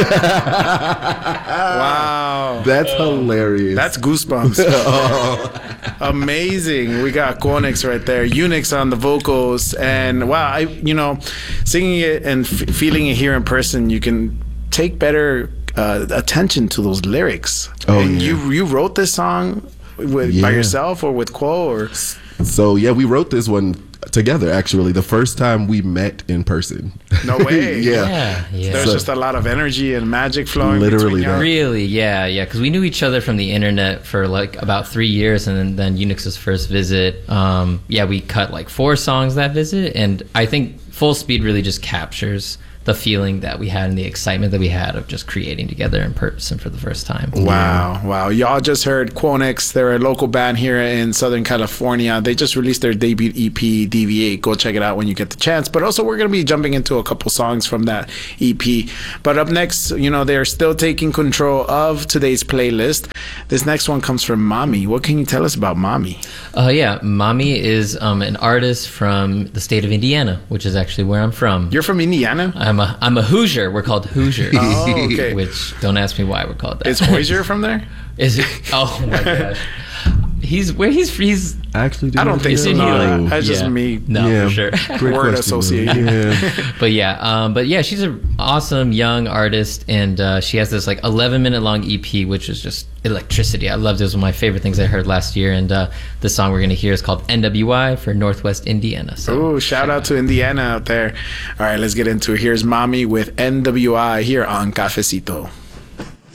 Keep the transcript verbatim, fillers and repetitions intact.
Wow. That's hilarious. That's goosebumps. Amazing. We got Quonix right there. Unix on the vocals. And wow, I you know, singing it and f- feeling it here in person, you can take better uh, attention to those lyrics. Oh, and yeah. you you wrote this song with, by Yeah. yourself or with Quo or So yeah, we wrote this one together. Actually, the first time we met in person. no way. Yeah. Yeah, yeah. There's So- just a lot of energy and magic flowing. Literally between y'all. that. Really, yeah, yeah. Because we knew each other from the internet for like about three years, and then, then Unix's first visit. Um, yeah, we cut like four songs that visit, and I think Full Speed really just captures the feeling that we had and the excitement that we had of just creating together in person for the first time. Wow, wow. Y'all just heard Quonix. They're a local band here in Southern California. They just released their debut E P, Deviate. Go check it out when you get the chance. But also, we're going to be jumping into a couple songs from that E P. But up next, you know, they're still taking control of today's playlist. This next one comes from Mami. What can you tell us about Mami? Uh, yeah, Mami is um, an artist from the state of Indiana, which is actually where I'm from. You're from Indiana? I'm a I'm a Hoosier. We're called Hoosiers. Oh, okay. Which, don't ask me why we're called that. Is Hoosier from there? Is it? Oh my gosh. He's where he's he's. Actually, do I don't think so. Isn't he No, like- that's just yeah. me. No, Yeah. for sure. Great Word question, association. Yeah. But yeah, um, but yeah, she's an awesome young artist, and uh, she has this like eleven minute long E P, which is just electricity. I loved it. It was one of my favorite things I heard last year, and uh, the song we're gonna hear is called N W I for Northwest Indiana. So Ooh, shout out to Indiana out there. All right, let's get into it. Here's Mami with N W I here on Cafecito.